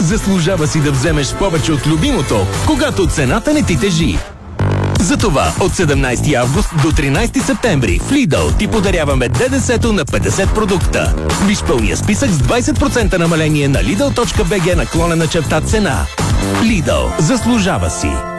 Заслужава си да вземеш повече от любимото, когато цената не ти тежи. Затова от 17 август до 13 септември в Lidl ти подаряваме ДДС-то на 50 продукта. Виж пълния списък с 20% намаление на Lidl.bg/цена. Lidl, заслужава си.